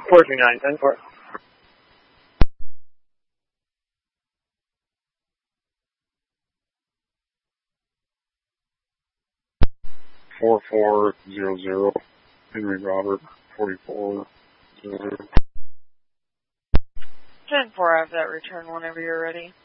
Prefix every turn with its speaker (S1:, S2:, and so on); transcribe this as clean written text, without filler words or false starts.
S1: 429, 10-4.
S2: $4400, Henry Robert, 4400.
S3: 10-4, I have that return whenever you're ready.